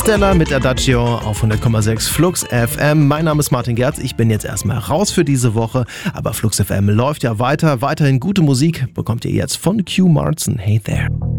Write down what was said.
Stella mit Adagio auf 100,6 Flux FM. Mein Name ist Martin Gerz. Ich bin jetzt erstmal raus für diese Woche, aber Flux FM läuft ja weiter. Weiterhin gute Musik bekommt ihr jetzt von Q Martin. Hey there.